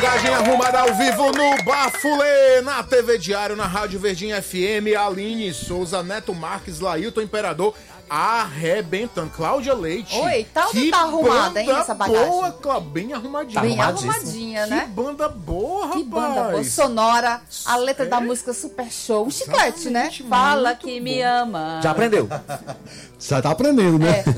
Bagagem arrumada ao vivo no Bafulê, na TV Diário, na Rádio Verdinha FM, Aline Souza, Neto Marques, Lailton Imperador, arrebentando. Cláudia Leite. Oi, tá arrumada, hein, essa bagagem? Boa, bem arrumadinha. Bem arrumadinha, né? Que banda boa, rapaz. Que banda boa, sonora, a letra da música super show, um chiclete, né? Exatamente, Fala muito que bom. me ama. Já aprendeu? Já tá aprendendo, né? É.